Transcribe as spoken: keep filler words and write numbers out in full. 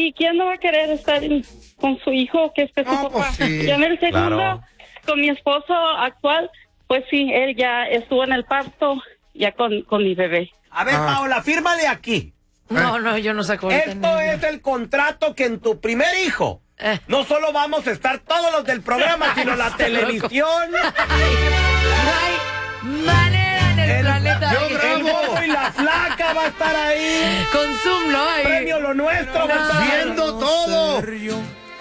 sí, ¿quién no va a querer estar en, con su hijo que esté su No, papá? pues sí, Ya en el segundo, claro. con mi esposo actual, pues sí, él ya estuvo en el parto, ya con, con mi bebé. A ver, Ah. Paola, fírmale aquí. No, no, yo no saco ahorita Esto niño. es el contrato que en tu primer hijo Eh. no solo vamos a estar todos los del programa, sino la Está loco. televisión, No hay manera en el, el, planeta. yo de que- grabo. el gordo y la flaca va a estar ahí. Con Zoom, ¿no? Ahí. Premio Lo Nuestro va a estar ahí. Viendo todo.